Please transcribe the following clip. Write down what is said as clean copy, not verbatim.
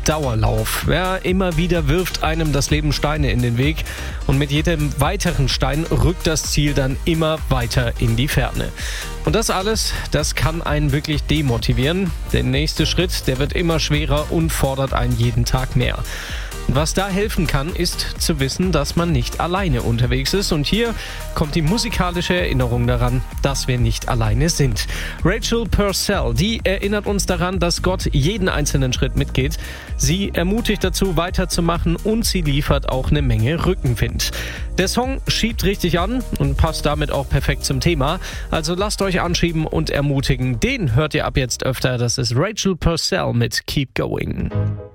Dauerlauf. Ja, immer wieder wirft einem das Leben Steine in den Weg und mit jedem weiteren Stein rückt das Ziel dann immer weiter in die Ferne. Und das alles, das kann einen wirklich demotivieren. Der nächste Schritt, der wird immer schwerer und fordert einen jeden Tag mehr. Was da helfen kann, ist zu wissen, dass man nicht alleine unterwegs ist. Und hier kommt die musikalische Erinnerung daran, dass wir nicht alleine sind. Rachel Purcell, die erinnert uns daran, dass Gott jeden einzelnen Schritt mitgeht. Sie ermutigt dazu, weiterzumachen und sie liefert auch eine Menge Rückenwind. Der Song schiebt richtig an und passt damit auch perfekt zum Thema. Also lasst euch anschieben und ermutigen. Den hört ihr ab jetzt öfter. Das ist Rachel Purcell mit Keep Going.